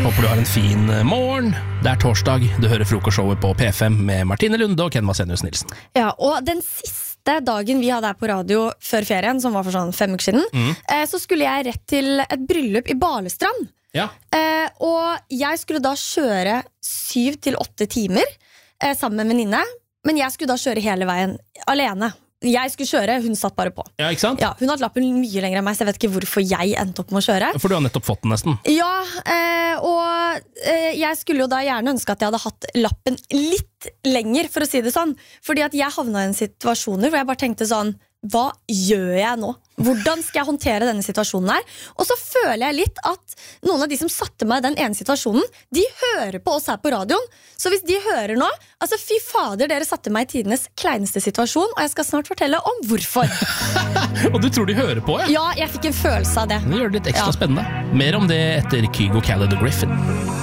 Håper du har en fin morgen. Det torsdag, du hører frokostshowet på P5 med Martine Lunde og Ken Vasenius Nilsen. Ja, og den siste dagen vi hadde her på radio før ferien, som var for sånn 5 uker siden, så skulle jeg rett til et bryllup i Balestrand. Ja. Og jeg skulle da kjøre 7 til 8 timer sammen med en venninne, men jeg skulle da kjøre hele veien alene. Jeg skulle kjøre, hun satt bare på. Ja, ikke sant? Ja, hun hadde lappen mye lenger enn meg, så jeg vet ikke hvorfor jeg endte opp med å kjøre. For du har nettopp fått den nesten. Ja, og jeg skulle jo da gjerne ønske at jeg hadde hatt lappen litt lenger, for å si det sånn. Fordi at jeg havnet i en situasjoner hvor jeg bare tenkte sånn, hva gjør jeg nå? Hvordan skal jeg håndtere denne situasjonen her? Og så føler jeg litt at noen av de som satte meg i den ene situasjonen, de hører på oss her på radioen. Så hvis de hører nå, altså fy fader, dere satte meg i tidenes kleineste situasjon, og jeg skal snart fortelle om hvorfor. Og du tror de hører på, ja? Ja, jeg fikk en følelse av det. Det gjør det litt ekstra spennende. Mer om det etter Kygo Khaled og Griffin.